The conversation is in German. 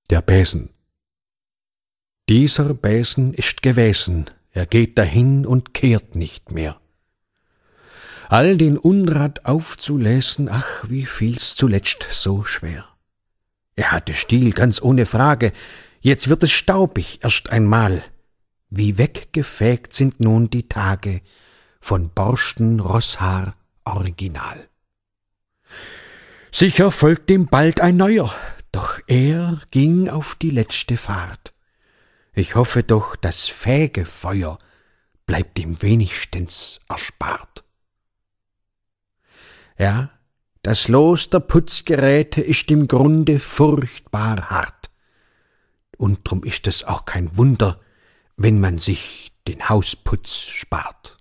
Der Besen. Dieser Besen ist gewesen, er geht dahin und kehrt nicht mehr. All den Unrat aufzulesen, ach, wie fiel's zuletzt so schwer. Er hatte Stil, ganz ohne Frage, jetzt wird es staubig erst einmal. Wie weggefegt sind nun die Tage von Borsten Rosshaar Original. Sicher folgt dem bald ein neuer, doch er ging auf die letzte Fahrt. Ich hoffe doch, das Fegefeuer bleibt ihm wenigstens erspart. Ja, das Los der Putzgeräte ist im Grunde furchtbar hart. Und drum ist es auch kein Wunder, wenn man sich den Hausputz spart.